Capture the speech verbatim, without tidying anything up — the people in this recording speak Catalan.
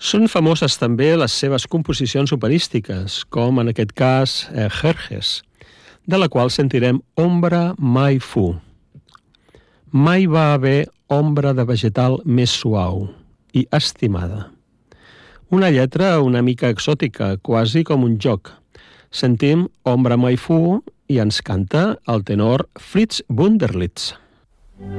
Són famoses també les seves composicions operístiques, com en aquest cas eh, Jerjes, de la qual sentirem Ombra mai fu. Mai va haver ombra de vegetal més suau i estimada. Una lletra una mica exòtica, quasi com un joc. Sentim Ombra mai fu i ens canta el tenor Fritz Wunderlitz.